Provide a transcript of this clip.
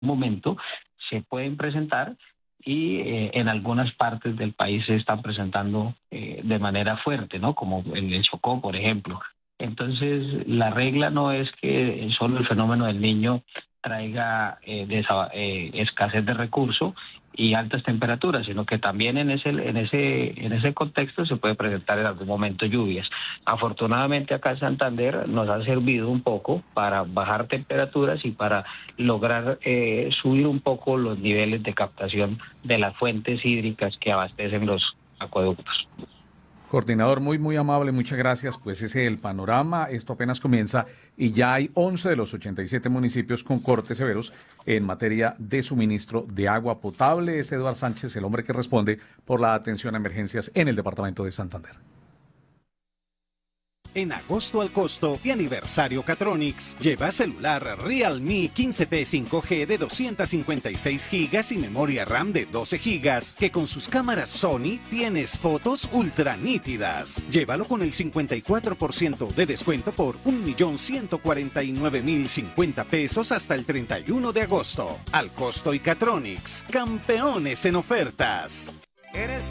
momento se pueden presentar y en algunas partes del país se están presentando de manera fuerte, ¿no? Como en el Chocó, por ejemplo. Entonces, la regla no es que solo el fenómeno del Niño traiga escasez de recursos y altas temperaturas, sino que también en ese contexto se puede presentar en algún momento lluvias. Afortunadamente acá en Santander nos ha servido un poco para bajar temperaturas y para lograr subir un poco los niveles de captación de las fuentes hídricas que abastecen los acueductos. Coordinador, muy amable, muchas gracias. Pues ese es el panorama. Esto apenas comienza y ya hay 11 de los 87 municipios con cortes severos en materia de suministro de agua potable. Es Eduard Sánchez, el hombre que responde por la atención a emergencias en el departamento de Santander. En agosto al costo y aniversario Catronics, lleva celular Realme 15T 5G de 256 GB y memoria RAM de 12 GB, que con sus cámaras Sony tienes fotos ultra nítidas. Llévalo con el 54% de descuento por 1.149.050 pesos hasta el 31 de agosto. Al costo y Catronics, campeones en ofertas. Eres